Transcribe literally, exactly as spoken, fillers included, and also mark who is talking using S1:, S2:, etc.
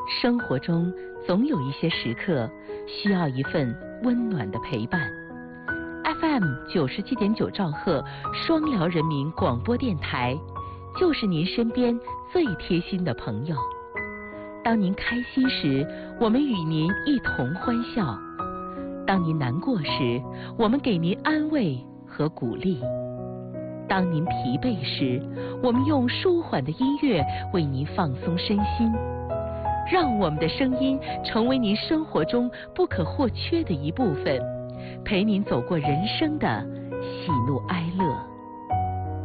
S1: 生活中总有一些时刻需要一份温暖的陪伴。F M 九十七点九兆赫双辽人民广播电台，就是您身边最贴心的朋友。当您开心时，我们与您一同欢笑；当您难过时，我们给您安慰和鼓励；当您疲惫时，我们用舒缓的音乐为您放松身心。让我们的声音成为您生活中不可或缺的一部分，陪您走过人生的喜怒哀乐。